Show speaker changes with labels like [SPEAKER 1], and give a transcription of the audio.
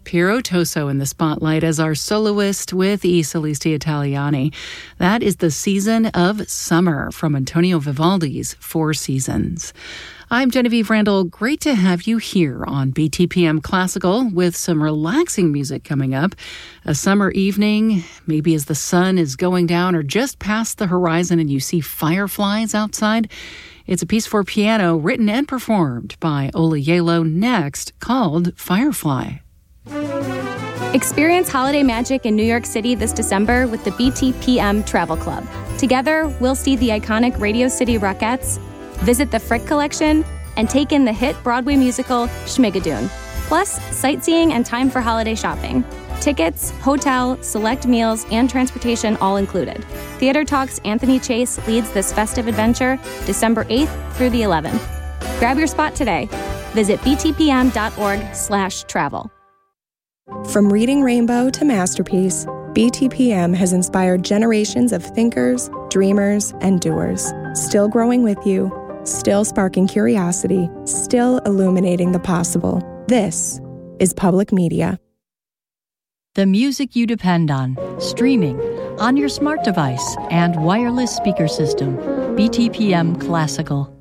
[SPEAKER 1] Piero Toso in the spotlight as our soloist with I Solisti Italiani. That is the season of summer from Antonio Vivaldi's Four Seasons. I'm Genevieve Randall. Great to have you here on BTPM Classical with some relaxing music coming up. A summer evening, maybe as the sun is going down or just past the horizon and you see fireflies outside. It's a piece for piano written and performed by Ola Yalo next called Firefly.
[SPEAKER 2] Experience holiday magic in New York City this December with the BTPM Travel Club. Together, we'll see the iconic Radio City Rockettes, visit the Frick Collection, and take in the hit Broadway musical Schmigadoon. Plus, sightseeing and time for holiday shopping. Tickets, hotel, select meals, and transportation all included. Theater Talk's Anthony Chase leads this festive adventure December 8th through the 11th. Grab your spot today. Visit btpm.org/travel.
[SPEAKER 3] From Reading Rainbow to Masterpiece, BTPM has inspired generations of thinkers, dreamers, and doers. Still growing with you, still sparking curiosity, still illuminating the possible. This is Public Media.
[SPEAKER 4] The music you depend on, streaming, on your smart device, and wireless speaker system. BTPM Classical.